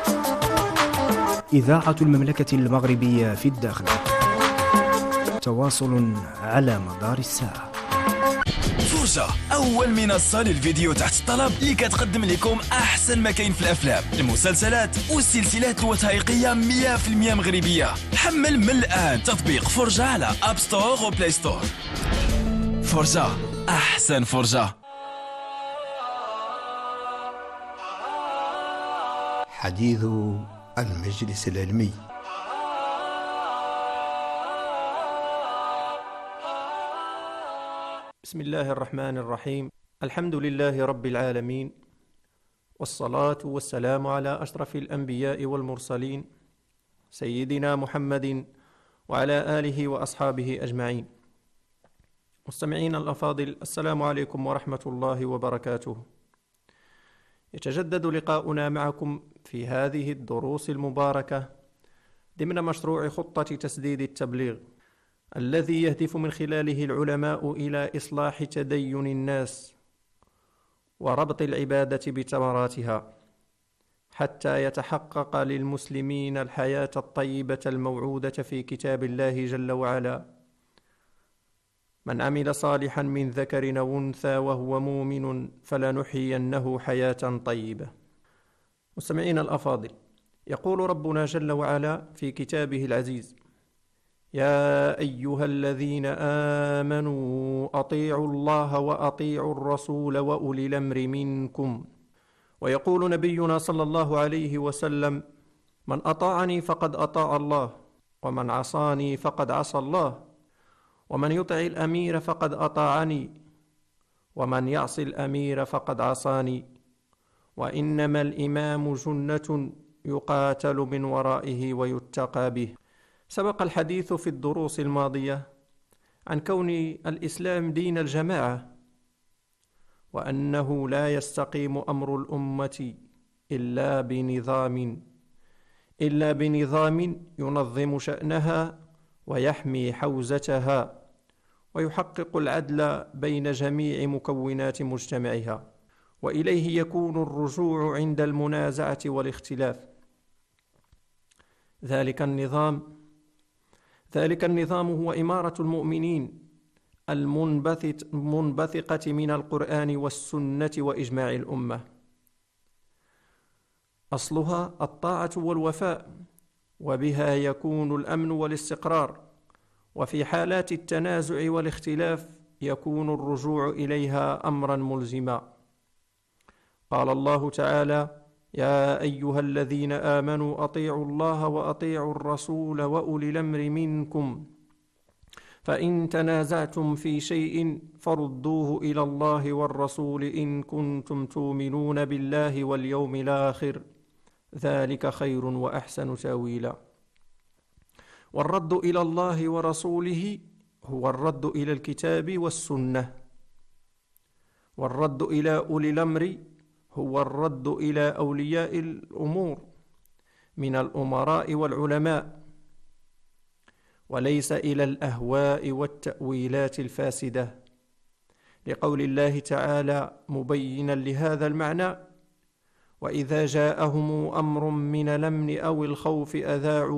إذاعة المملكة المغربية في الداخل. تواصل على مدار الساعة. فرجة، أول منصة للفيديو تحت الطلب اللي كتقدم لكم أحسن ما كاين في الأفلام، المسلسلات والسلسلات الوثائقية 100% مغربية. حمل من الآن تطبيق فرجة على أب ستور وبلاي ستور. فرجة، أحسن فرجة. حديث المجلس العلمي. بسم الله الرحمن الرحيم. الحمد لله رب العالمين، والصلاة والسلام على أشرف الأنبياء والمرسلين سيدنا محمد وعلى آله وأصحابه أجمعين. مستمعين الأفاضل، السلام عليكم ورحمة الله وبركاته. يتجدد لقاؤنا معكم في هذه الدروس المباركة ضمن مشروع خطة تسديد التبليغ، الذي يهدف من خلاله العلماء إلى إصلاح تدين الناس وربط العبادة بثمراتها، حتى يتحقق للمسلمين الحياة الطيبة الموعودة في كتاب الله جل وعلا: من عمل صالحا من ذكر أو أنثى وهو مؤمن فلنحيينه حياة طيبة. مستمعين الأفاضل، يقول ربنا جل وعلا في كتابه العزيز: يا أيها الذين آمنوا أطيعوا الله وأطيعوا الرسول وأولي الأمر منكم. ويقول نبينا صلى الله عليه وسلم: من أطاعني فقد أطاع الله، ومن عصاني فقد عصى الله، ومن يطع الأمير فقد أطاعني، ومن يعص الأمير فقد عصاني، وإنما الإمام جنة يقاتل من ورائه ويتقى به. سبق الحديث في الدروس الماضية عن كون الإسلام دين الجماعة، وأنه لا يستقيم أمر الأمة إلا بنظام ينظم شأنها ويحمي حوزتها ويحقق العدل بين جميع مكونات مجتمعها، وإليه يكون الرجوع عند المنازعة والاختلاف. ذلك النظام هو إمارة المؤمنين المنبثقة من القرآن والسنة وإجماع الأمة. أصلها الطاعة والوفاء، وبها يكون الأمن والاستقرار، وفي حالات التنازع والاختلاف يكون الرجوع إليها أمرا ملزما. قال الله تعالى: يا أيها الذين آمنوا أطيعوا الله وأطيعوا الرسول وأولي الأمر منكم، فإن تنازعتم في شيء فردوه إلى الله والرسول إن كنتم تؤمنون بالله واليوم الآخر، ذلك خير وأحسن تأويلا. والرد إلى الله ورسوله هو الرد إلى الكتاب والسنة، والرد إلى أولي الأمر هو الرد إلى أولياء الأمور من الأمراء والعلماء، وليس إلى الأهواء والتأويلات الفاسدة، لقول الله تعالى مبينا لهذا المعنى: وإذا جاءهم أمر من الأمن أو الخوف أذاعوا